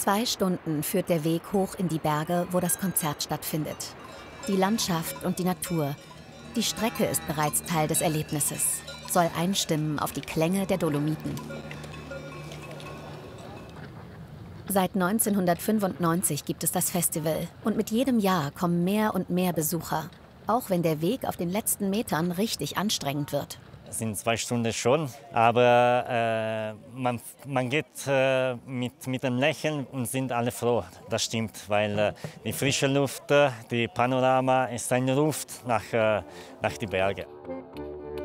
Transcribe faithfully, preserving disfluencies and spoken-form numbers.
Zwei Stunden führt der Weg hoch in die Berge, wo das Konzert stattfindet. Die Landschaft und die Natur. Die Strecke ist bereits Teil des Erlebnisses, soll einstimmen auf die Klänge der Dolomiten. Seit neunzehnhundertfünfundneunzig gibt es das Festival und mit jedem Jahr kommen mehr und mehr Besucher. Auch wenn der Weg auf den letzten Metern richtig anstrengend wird. Es sind zwei Stunden schon, aber äh, man, man geht äh, mit, mit einem Lächeln und sind alle froh. Das stimmt, weil äh, die frische Luft, die Panorama ist ein Ruf nach, äh, nach die Berge.